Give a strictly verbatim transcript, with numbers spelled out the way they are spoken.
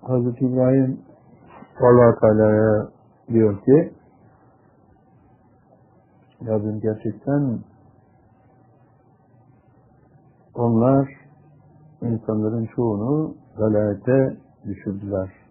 Hazreti İbrahim Allah Teala'ya diyor ki, Rabbim gerçekten onlar insanların çoğunu dalalete düşürdüler.